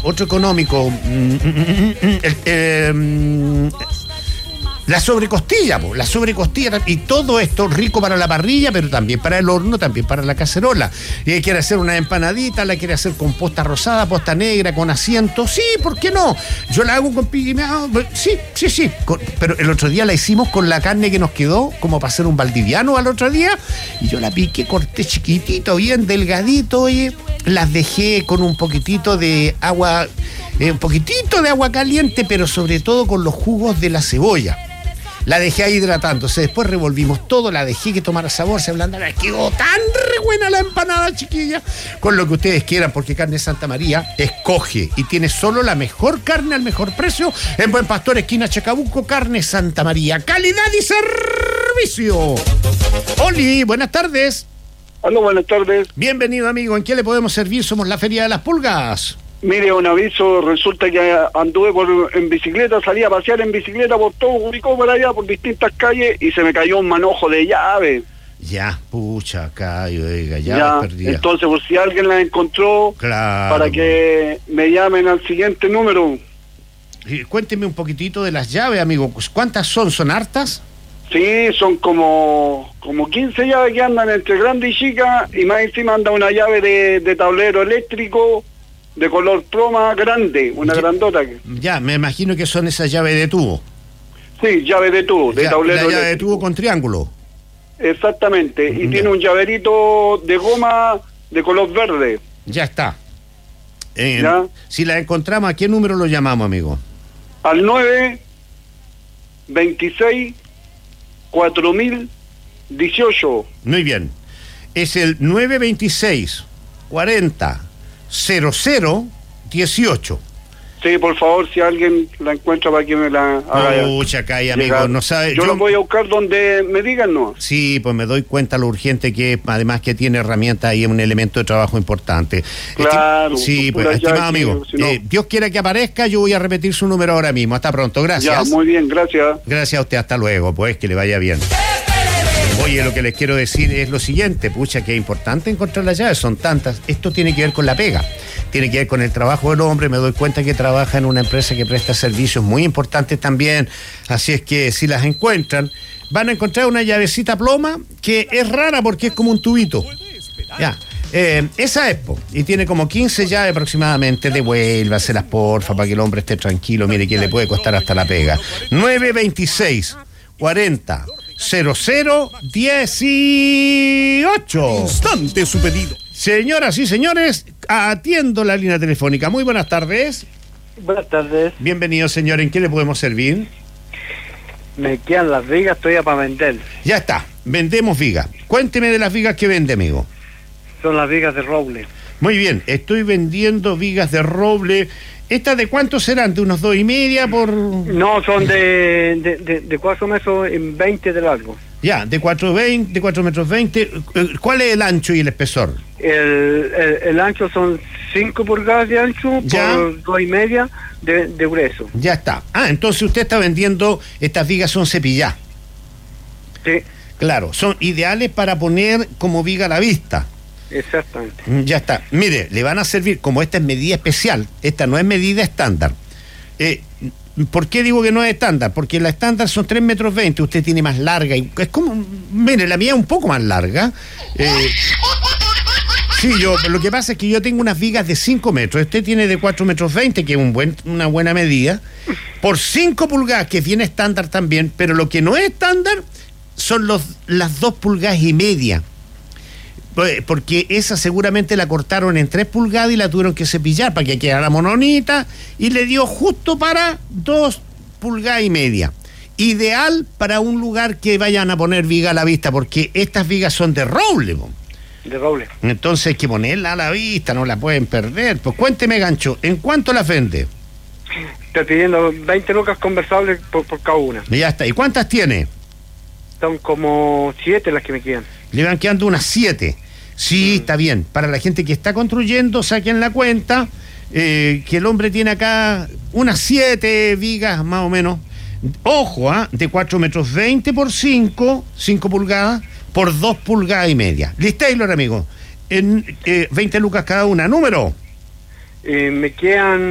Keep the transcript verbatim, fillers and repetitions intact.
otro económico, mm, mm, mm, mm, el, eh, mm, la sobrecostilla, po, la sobrecostilla, y todo esto rico para la parrilla, pero también para el horno, también para la cacerola. Y quiere hacer una empanadita, la quiere hacer con posta rosada, posta negra, con asiento, sí, ¿por qué no? Yo la hago con piquimeado, sí, sí, sí, con, pero el otro día la hicimos con la carne que nos quedó, como para hacer un valdiviano al otro día, y yo la piqué, corté chiquitito, bien delgadito, oye, las dejé con un poquitito de agua, eh, un poquitito de agua caliente, pero sobre todo con los jugos de la cebolla. La dejé ahí hidratándose, después revolvimos todo, la dejé que tomara sabor, se ablandara, quedó tan re buena la empanada, chiquilla, con lo que ustedes quieran, porque Carne Santa María escoge y tiene solo la mejor carne al mejor precio en Buen Pastor, esquina Chacabuco. Carne Santa María, calidad y servicio. Oli, buenas tardes. Hola, buenas tardes. Bienvenido, amigo, ¿en qué le podemos servir? Somos la Feria de las Pulgas. Mire, un aviso, resulta que anduve por, en bicicleta, salí a pasear en bicicleta por todo Curicó, por allá, por distintas calles, y se me cayó un manojo de llave. Ya, pucha, cayo, oiga, ya, ya perdida. Entonces, por si alguien la encontró, claro, para que me llamen al siguiente número. Cuénteme un poquitito de las llaves, amigo. ¿Cuántas son? ¿Son hartas? Sí, son como como quince llaves que andan entre grande y chica, y más encima anda una llave de, de tablero eléctrico, de color ploma grande, una ya, grandota. Ya, me imagino que son esas llaves de tubo. Sí, llave de tubo, de ya, tablero la llave eléctrico. de tubo con triángulo. Exactamente, y ya. tiene un llaverito de goma de color verde. Ya está. Eh, ¿Ya? Si la encontramos, ¿a qué número lo llamamos, amigo? Al nueve veintiséis cuatro mil dieciocho. Muy bien. Es el nueve veintiséis cuarenta cero cero dieciocho. Sí, por favor, si alguien la encuentra para que me la haga. Pucha, acá, amigo, no sabe. Yo, yo lo voy a buscar donde me digan, ¿no? Sí, pues me doy cuenta lo urgente que es, además que tiene herramientas y un elemento de trabajo importante. Claro. Esti sí, pues, estimado amigo, si no... eh, Dios quiera que aparezca, yo voy a repetir su número ahora mismo. Hasta pronto, gracias. Ya, muy bien, gracias. Gracias a usted, hasta luego, pues, que le vaya bien. Oye, lo que les quiero decir es lo siguiente, pucha, que es importante encontrar las llaves, son tantas. Esto tiene que ver con la pega, tiene que ver con el trabajo del hombre. Me doy cuenta que trabaja en una empresa que presta servicios muy importantes también, así es que si las encuentran, van a encontrar una llavecita ploma que es rara porque es como un tubito. Ya, eh, esa es, po, y tiene como quince llaves aproximadamente. Devuélvaselas, porfa, para que el hombre esté tranquilo. Mire que le puede costar hasta la pega. nueve veintiséis cuarenta cero cero dieciocho. Instante su pedido. Señoras y señores, atiendo la línea telefónica. Muy buenas tardes. Buenas tardes. Bienvenido, señor. ¿En qué le podemos servir? Me quedan las vigas todavía para vender. Ya está. Vendemos vigas. Cuénteme de las vigas que vende, amigo. Son las vigas de roble. Muy bien. Estoy vendiendo vigas de roble. ¿Estas de cuánto serán? ¿De unos dos y media por...? No, son de, de, de, de cuatro metros en veinte de largo. Ya, de cuatro veinte, de cuatro metros veinte. ¿Cuál es el ancho y el espesor? El, el, el ancho son cinco pulgadas de ancho ¿Ya? por dos y media de, de grueso. Ya está. Ah, entonces usted está vendiendo, estas vigas son cepilladas. Sí. Claro, son ideales para poner como viga a la vista. Exactamente. Ya está. Mire, le van a servir, como esta es medida especial, esta no es medida estándar. Eh, ¿Por qué digo que no es estándar? Porque la estándar son tres metros veinte, usted tiene más larga, y es como, mire, la mía es un poco más larga. Eh, sí, yo, lo que pasa es que yo tengo unas vigas de cinco metros, usted tiene de cuatro metros veinte, que es un buen, una buena medida, por cinco pulgadas, que es bien estándar también, pero lo que no es estándar son los, las dos pulgadas y media. Porque esa seguramente la cortaron en tres pulgadas y la tuvieron que cepillar para que quedara mononita, y le dio justo para dos pulgadas y media. Ideal para un lugar que vayan a poner viga a la vista, porque estas vigas son de roble, ¿no? De roble. Entonces hay que ponerla a la vista, no la pueden perder. Pues cuénteme, Gancho, ¿en cuánto la vende? Estoy pidiendo veinte lucas conversables por, por cada una. Ya está. ¿Y cuántas tiene? Son como siete las que me quedan. Le van quedando unas siete. Sí, está bien. Para la gente que está construyendo, saquen la cuenta, eh, que el hombre tiene acá unas siete vigas más o menos. Ojo, ¿ah? ¿eh? De cuatro metros veinte por cinco, cinco pulgadas, por dos pulgadas y media. Liz Taylor, amigo. En eh, veinte lucas cada una. ¿Número? Eh, me quedan